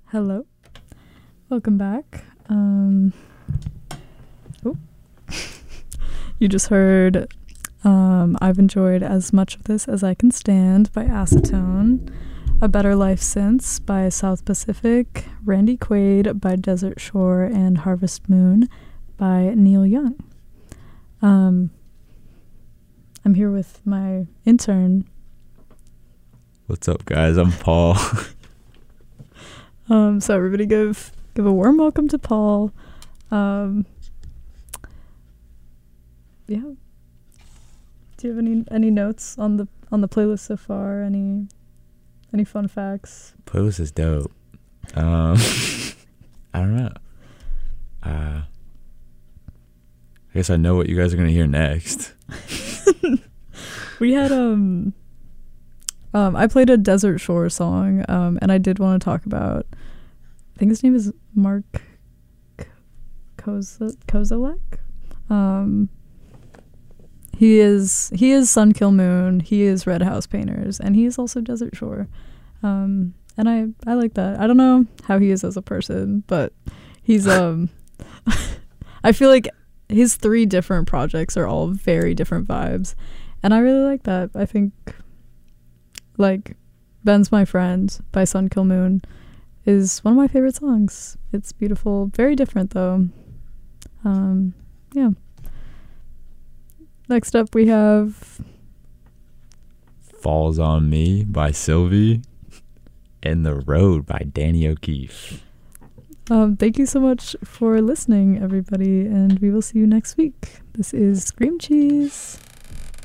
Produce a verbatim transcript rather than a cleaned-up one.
Hello. Welcome back. Um, oh. You just heard um, I've Enjoyed As Much of This As I Can Stand by Acetone, A Better Life Since by South Pacific, Randy Quaid by Desert Shore, and Harvest Moon by Neil Young. Um, I'm here with my intern. What's up, guys? I'm Paul. Um, so everybody give give a warm welcome to Paul. Um, yeah. Do you have any any notes on the on the playlist so far? Any any fun facts? Playlist is dope. Um, I don't know. Uh, I guess I know what you guys are gonna hear next. We had um. Um, I played a Desert Shore song, um, and I did want to talk about, I think his name is Mark Koza- Kozalek. Um, he is he is Sun Kill Moon. He is Red House Painters, and he is also Desert Shore. Um, and I, I like that. I don't know how he is as a person, but he's um. I feel like his three different projects are all very different vibes, and I really like that. I think. Like, Ben's My Friend by Sun Kill Moon is one of my favorite songs. It's beautiful. Very different, though. Um, yeah. Next up, we have... Falls on Me by Sylvie and The Road by Danny O'Keefe. Um, thank you so much for listening, everybody, and we will see you next week. This is Scream Cheese.